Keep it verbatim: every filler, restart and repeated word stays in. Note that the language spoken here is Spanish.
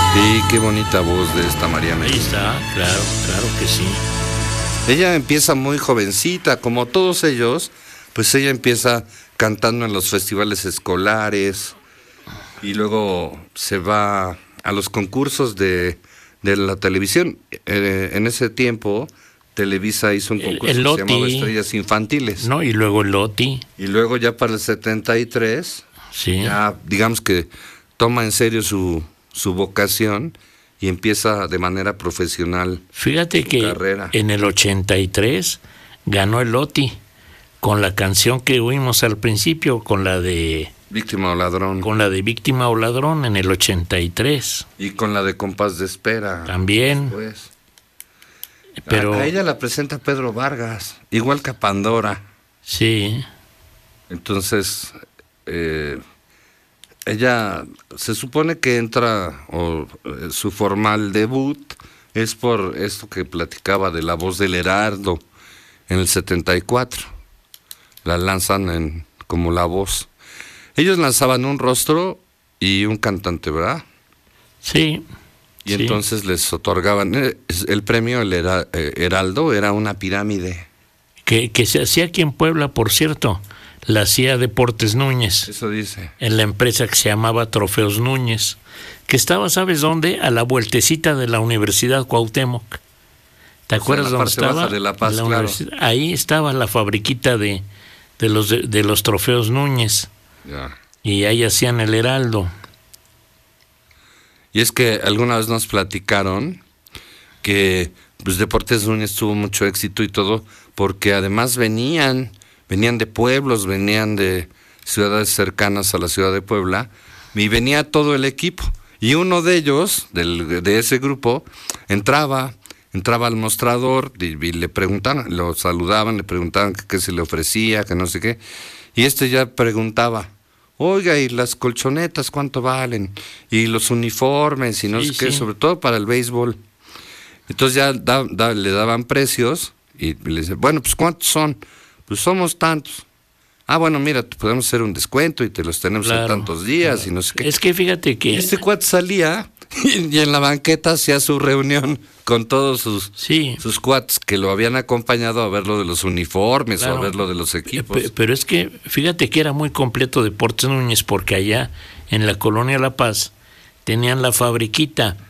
Sí, qué bonita voz de esta María Medina. Ahí está, claro, claro que sí. Ella empieza muy jovencita, como todos ellos, pues ella empieza cantando en los festivales escolares y luego se va a los concursos de, de la televisión. Eh, en ese tiempo, Televisa hizo un concurso el, el que se llamaba Loti, Estrellas Infantiles. No, y luego el Loti. Y luego ya para el setenta y tres, sí. ya digamos que toma en serio su, su vocación y empieza de manera profesional. Fíjate que carrera. En el ochenta y tres ganó el Loti con la canción que oímos al principio, con la de Víctima o Ladrón. Con la de Víctima o Ladrón en el ochenta y tres. Y con la de Compás de Espera. También. Después. Pero a, a ella la presenta Pedro Vargas, igual que a Pandora. Sí. Entonces, eh, ella se supone que entra, o eh, su formal debut es por esto que platicaba de La Voz del Heraldo en el setenta y cuatro. La lanzan en, como La Voz. Ellos lanzaban un rostro y un cantante, ¿verdad? Sí. Y sí. entonces les otorgaban eh, el premio, el Hera, eh, Heraldo, era una pirámide. Que, que se hacía aquí en Puebla, por cierto. La hacía Deportes Núñez. Eso dice. En la empresa que se llamaba Trofeos Núñez. Que estaba, ¿sabes dónde? A la vueltecita de la Universidad Cuauhtémoc. ¿Te o acuerdas sea, dónde estaba? Baja de La Paz, la claro. Ahí estaba la fabriquita de, de, los, de, de los Trofeos Núñez. Ya. Y ahí hacían el Heraldo. Y es que alguna vez nos platicaron que pues, Deportes Núñez tuvo mucho éxito y todo, porque además venían, venían de pueblos, venían de ciudades cercanas a la ciudad de Puebla, y venía todo el equipo. Y uno de ellos, del, de ese grupo, entraba, entraba al mostrador y, y le preguntaban, lo saludaban, le preguntaban qué, qué se le ofrecía, que no sé qué. Y este ya preguntaba, oiga, ¿y las colchonetas cuánto valen? Y los uniformes y no sí, sé qué, sí. sobre todo para el béisbol. Entonces ya da, da, le daban precios y le dicen, bueno, pues ¿cuántos son? Pues somos tantos. Ah, bueno, mira, te podemos hacer un descuento y te los tenemos claro, en tantos días claro. y no sé qué. Es que fíjate que... Y este cuate salía y, y en la banqueta hacía su reunión con todos sus, sí. sus cuates que lo habían acompañado a ver lo de los uniformes claro. o a ver lo de los equipos. P- pero es que fíjate que era muy completo Deportes Núñez porque allá en la Colonia La Paz tenían la fabriquita